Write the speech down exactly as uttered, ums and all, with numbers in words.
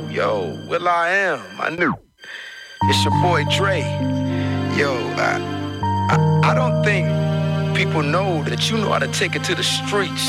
Yo, Will I Am, I knew. It's your boy Dre. Yo, I, I, I don't think people know that you know how to take it to the streets.